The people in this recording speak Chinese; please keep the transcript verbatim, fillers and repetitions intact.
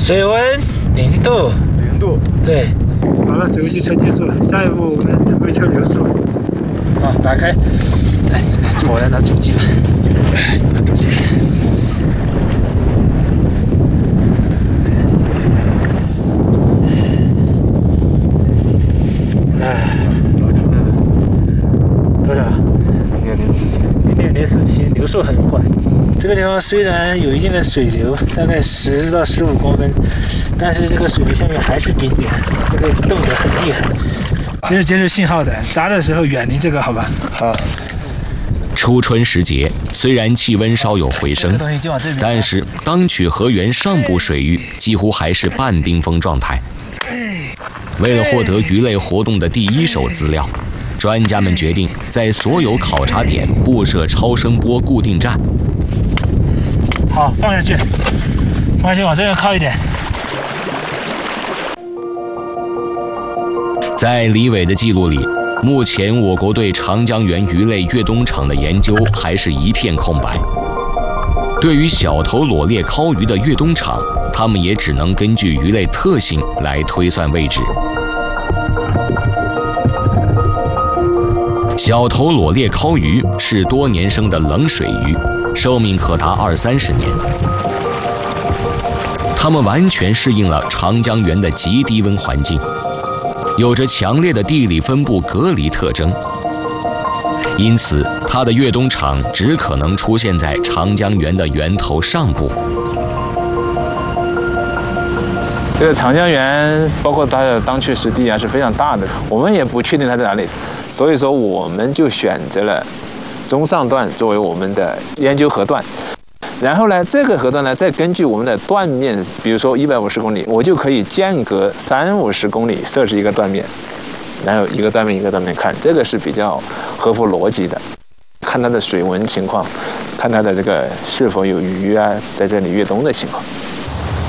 水温零度。 零度。 对。 好了，水位计测结束了，下一步我们准备测流速。 好，打开。来，我来拿主机吧。拿主机。哎，多少？零点零四七。零点零四七，流速很缓。这个地方虽然有一定的水流，大概十到十五公分，但是这个水流下面还是冰点，这个冻得很厉害。这是接受信号的，扎的时候远离这个，好吧？好。 初春时节，虽然气温稍有回升，但是当曲河源上部水域几乎还是半冰封状态。为了获得鱼类活动的第一手资料，专家们决定在所有考察点布设超声波固定站。 好，放下去，放下去，往这边靠一点。 在李伟的记录里，目前我国对长江源鱼类越冬场的研究还是一片空白。对于小头裸鬣尻鱼的越冬场，他们也只能根据鱼类特性来推算位置。小头裸鬣尻鱼是多年生的冷水鱼，寿命可达二三十年。它们完全适应了长江源的极低温环境，有着强烈的地理分布隔离特征，因此它的越冬场只可能出现在长江源的源头上部。 这个长江源包括它的当区实地啊是非常大的，我们也不确定它在哪里，所以说我们就选择了中上段作为我们的研究河段。然后呢，这个河段呢，再根据我们的断面，比如说一百五十公里，我就可以间隔三五十公里设置一个断面，然后一个断面一个断面看，这个是比较合乎逻辑的。看它的水文情况，看它的这个是否有鱼啊在这里越冬的情况。